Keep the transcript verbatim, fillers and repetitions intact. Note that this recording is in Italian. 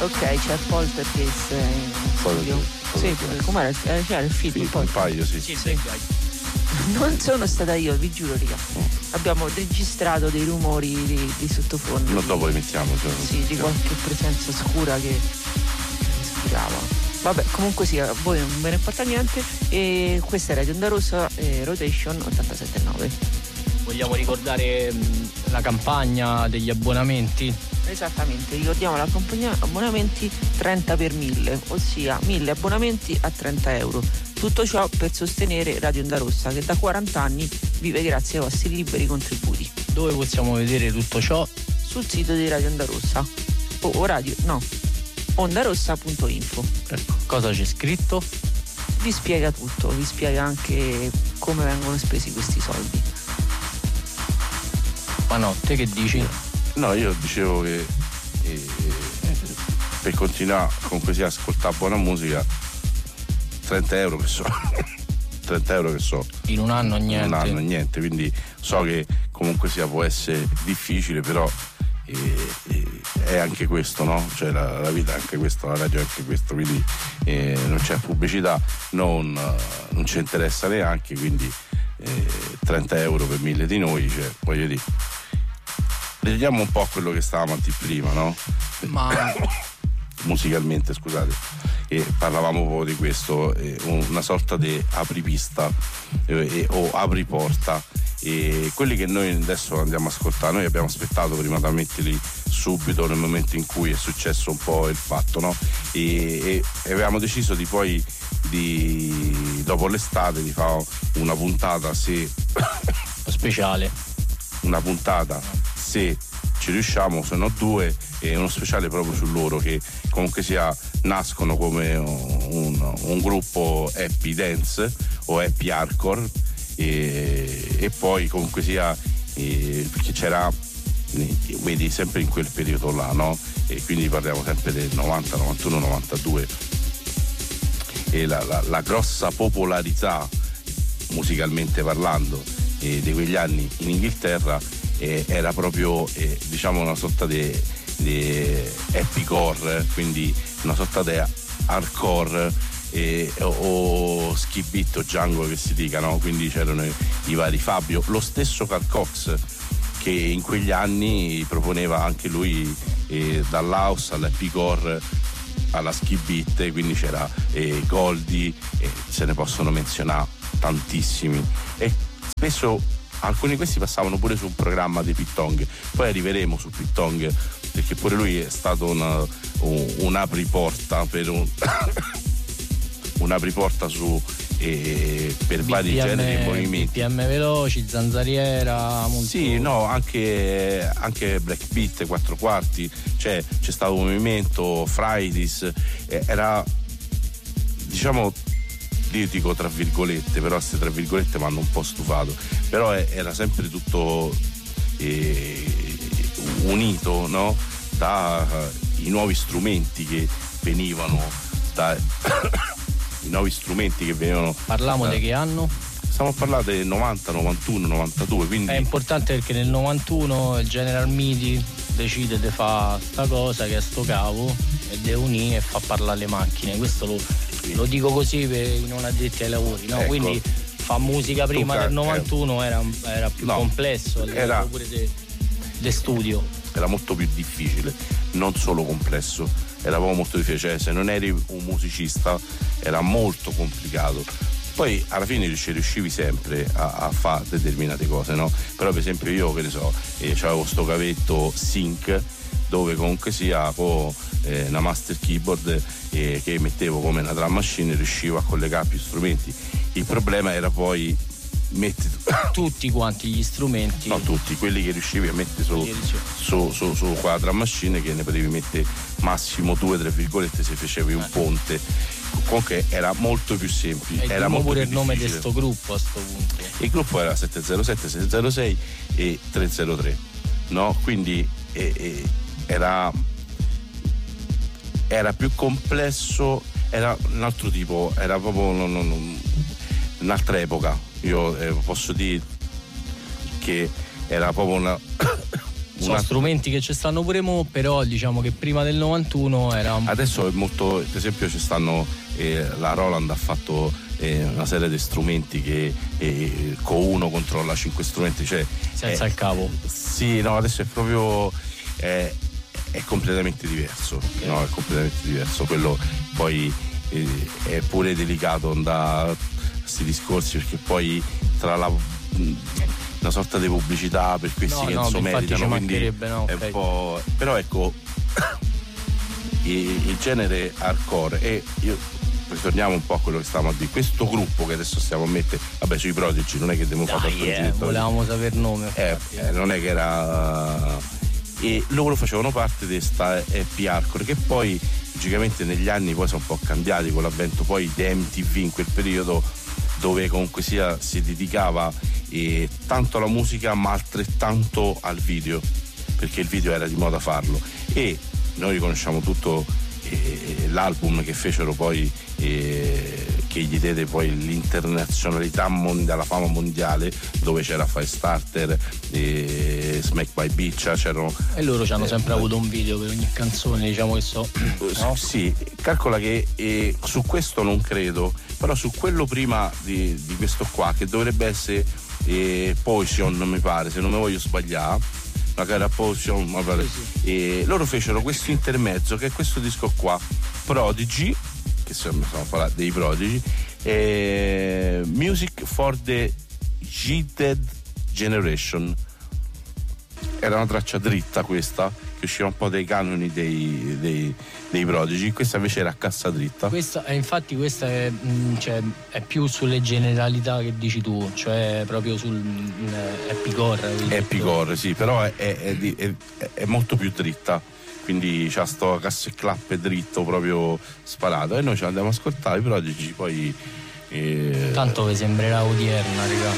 Ok, c'è Poltergeist in studio. Sì, com'era? C'era il film, film un paio, sì. sì, sì. Non sono stata io, vi giuro, raga. Abbiamo registrato dei rumori di, di sottofondo. No, dopo li mettiamo. Cioè, sì, di qualche presenza oscura che ispirava. Vabbè, comunque sì, a voi non ve ne importa niente. E questa è Radio Onda Rossa, eh, Rotation ottantasette nove. Vogliamo ricordare mh, la campagna degli abbonamenti? Esattamente, ricordiamo la campagna abbonamenti trenta per mille, ossia mille abbonamenti a trenta euro. Tutto ciò per sostenere Radio Onda Rossa, che da quaranta anni vive grazie ai vostri liberi contributi. Dove possiamo vedere tutto ciò? Sul sito di Radio Onda Rossa. O, o radio, no, ondarossa punto info. Ecco, cosa c'è scritto? Vi spiega tutto, vi spiega anche come vengono spesi questi soldi. Ma no, te che dici? No, io dicevo che eh, per continuare comunque sia ascoltare buona musica, trenta euro che so trenta euro che so in un anno niente in un anno niente, quindi so che comunque sia può essere difficile, però eh, eh, è anche questo, no? Cioè la, la vita è anche questo, la radio è anche questo, quindi eh, non c'è pubblicità, non, non ci interessa neanche, quindi eh, trenta euro per mille di noi, cioè voglio dire, vediamo un po' quello che stavamo a dire prima, no? Ma musicalmente, scusate, e parlavamo un po' di questo, eh, una sorta di apripista eh, o apriporta, e quelli che noi adesso andiamo a ascoltare, noi abbiamo aspettato prima da metterli subito nel momento in cui è successo un po' il fatto, no? E, e avevamo deciso di poi di dopo l'estate di fare una puntata, se speciale, una puntata se ci riusciamo, se no due, e uno speciale proprio su loro, che comunque sia nascono come un, un gruppo happy dance o happy hardcore, e, e poi comunque sia e, perché c'era, vedi, sempre in quel periodo là, no? E quindi parliamo sempre del novanta, novantuno, novantadue, e la, la, la grossa popolarità musicalmente parlando eh, di quegli anni in Inghilterra eh, era proprio eh, diciamo una sorta di happy core, quindi una sorta di hardcore eh, o, o skip beat o jungle che si dica, no? Quindi c'erano i, i vari Fabio, lo stesso Carl Cox, che in quegli anni proponeva anche lui eh, dall'house all'happy core alla skip beat, quindi c'era eh, Goldie, eh, se ne possono menzionare tantissimi, e spesso alcuni di questi passavano pure su un programma di Pittong. Poi arriveremo su Pittong, perché pure lui è stato una, un, un apriporta per un un'apriporta su eh, per B P M, vari generi e movimenti. B P M veloci, zanzariera, molto... Sì, no, anche, anche Black Beat, quattro quarti, cioè c'è stato un movimento, Fridays, eh, era, diciamo, io dico tra virgolette, però queste tra virgolette mi hanno un po' stufato, però eh, era sempre tutto eh, unito, no? Da uh, i nuovi strumenti che venivano da i nuovi strumenti che venivano. Parliamo di che anno? Stiamo parlando del novanta, novantuno, novantadue, quindi è importante perché nel novantuno il General Midi decide di fare sta cosa che è sto cavo e de unì e fa parlare le macchine. Questo lo, lo dico così per i non addetti ai lavori, no? Ecco. Quindi fa musica prima Tuca, del novantuno era, era più no, complesso, era pure de, de studio. Era molto più difficile, non solo complesso, era proprio molto difficile, cioè se non eri un musicista era molto complicato. Poi alla fine ci riuscivi sempre a, a fare determinate cose, no? Però per esempio io, che ne so, eh, c'avevo sto cavetto Sync, dove comunque sia con eh, una master keyboard eh, che mettevo come una drum machine, riuscivo a collegare più strumenti. Il problema era poi metti tutti quanti gli strumenti, no tutti quelli che riuscivi a mettere su su, su, su qua drum machine, che ne potevi mettere massimo due tre virgolette se facevi un ponte. Comunque era molto più semplice, e era molto pure più il nome di difficile. sto gruppo a sto punto. Il gruppo era settecentosette, settecentosei e trecentotre, no? Quindi eh, eh, era era più complesso, era un altro tipo, era proprio non, non, un'altra epoca. Io eh, posso dire che era proprio una sono una... strumenti che ci stanno pure mo, però diciamo che prima del novantuno era adesso è molto, per esempio ci stanno eh, la Roland ha fatto eh, una serie di strumenti che eh, con uno controlla cinque strumenti, cioè senza eh, il cavo. Sì, no, adesso è proprio eh, è completamente diverso, okay. No, è completamente diverso. Quello poi eh, è pure delicato da questi discorsi, perché poi tra la una sorta di pubblicità per questi no, che no, non so meritano, quindi no, è okay. un po'. Però ecco il, il genere hardcore, e io ritorniamo un po' a quello che stavamo a dire, questo gruppo che adesso stiamo a mettere, vabbè, sui Prodigy, non è che devo fare yeah, volevamo sapere il nome, eh, eh, non è che era, e loro facevano parte di questa happy hardcore che poi logicamente negli anni poi sono un po' cambiati con l'avvento poi di M T V in quel periodo, dove comunque sia si dedicava eh, tanto alla musica ma altrettanto al video, perché il video era di moda farlo, e noi riconosciamo tutto eh, l'album che fecero poi eh, che gli diede poi l'internazionalità mondiale, la fama mondiale, dove c'era Firestarter, eh, Smack by Beach, c'erano, e loro ci hanno eh, sempre eh, avuto un video per ogni canzone, diciamo che so, no? Sì, calcola che eh, su questo non credo, però su quello prima di, di questo qua, che dovrebbe essere eh, Poison, mi pare, se non mi voglio sbagliare, la cara Poison, ma pare, sì, sì. E loro fecero questo intermezzo, che è questo disco qua, Prodigy, che stiamo parlando dei Prodigy, eh, Music for the Gifted Generation. Era una traccia dritta questa, che usciva un po' dai canoni dei, dei, dei Prodigy, questa invece era a cassa dritta. Questa, eh, infatti questa è, mh, cioè, è più sulle generalità che dici tu, cioè proprio sul mh, happy core. Happy core, sì, però è, è, è, è, è molto più dritta, quindi c'ha sto cassa e clappe dritto proprio sparato, e noi ce l'andiamo a ascoltare i Prodigy, poi eh... tanto vi sembrerà odierna, raga.